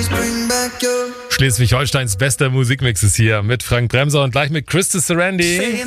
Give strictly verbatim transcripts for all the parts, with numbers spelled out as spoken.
Schleswig-Holsteins bester Musikmix ist hier mit Frank Bremser und gleich mit Christus Sarandi.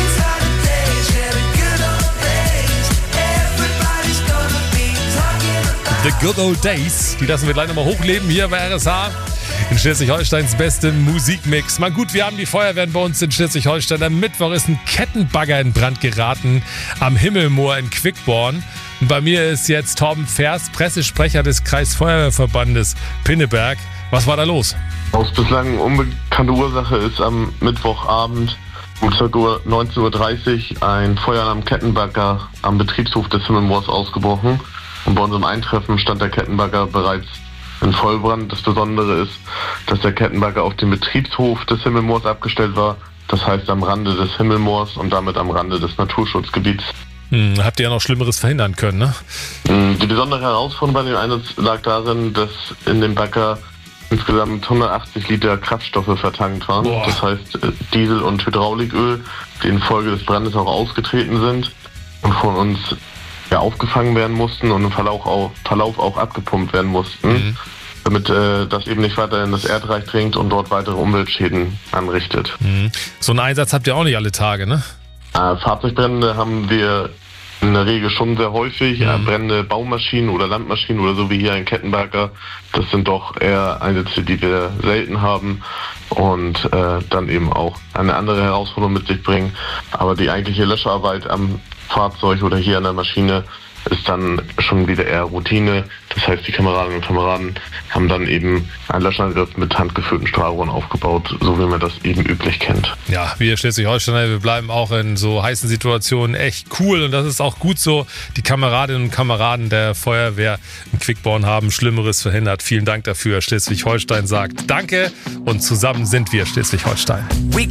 The Good Old Days, die lassen wir gleich nochmal hochleben hier bei R S H. In Schleswig-Holsteins bestem Musikmix. Mal gut, wir haben die Feuerwehren bei uns in Schleswig-Holstein. Am Mittwoch ist ein Kettenbagger in Brand geraten am Himmelmoor in Quickborn. Und bei mir ist jetzt Torben Vers, Pressesprecher des Kreisfeuerwehrverbandes Pinneberg. Was war da los? Aus bislang unbekannter Ursache ist am Mittwochabend um ca. neunzehn Uhr dreißig ein Feueralarm Kettenbagger am Betriebshof des Himmelmoors ausgebrochen. Und bei unserem Eintreffen stand der Kettenbagger bereits in Vollbrand. Das Besondere ist, dass der Kettenbagger auf dem Betriebshof des Himmelmoors abgestellt war. Das heißt am Rande des Himmelmoors und damit am Rande des Naturschutzgebiets. Hm, habt ihr ja noch Schlimmeres verhindern können, ne? Die besondere Herausforderung bei dem Einsatz lag darin, dass in dem Bagger insgesamt hundertachtzig Liter Kraftstoffe vertankt waren. Boah. Das heißt Diesel und Hydrauliköl, die infolge des Brandes auch ausgetreten sind und von uns ja, aufgefangen werden mussten und im Verlauf auch, Verlauf auch abgepumpt werden mussten, mhm. damit äh, das eben nicht weiter in das Erdreich dringt und dort weitere Umweltschäden anrichtet. Mhm. So einen Einsatz habt ihr auch nicht alle Tage, ne? Äh, Fahrzeugbrände haben wir in der Regel schon sehr häufig. Mhm. Äh, Brände, Baumaschinen oder Landmaschinen oder so wie hier ein Kettenbagger, das sind doch eher Einsätze, die wir selten haben und äh, dann eben auch eine andere Herausforderung mit sich bringen. Aber die eigentliche Löscharbeit am Fahrzeug oder hier an der Maschine ist dann schon wieder eher Routine. Das heißt, die Kameradinnen und Kameraden haben dann eben einen Löschangriff mit handgefüllten Stahlrohren aufgebaut, so wie man das eben üblich kennt. Ja, wir Schleswig-Holsteiner, wir bleiben auch in so heißen Situationen echt cool und das ist auch gut so. Die Kameradinnen und Kameraden der Feuerwehr in Quickborn haben Schlimmeres verhindert. Vielen Dank dafür. Schleswig-Holstein sagt Danke und zusammen sind wir Schleswig-Holstein.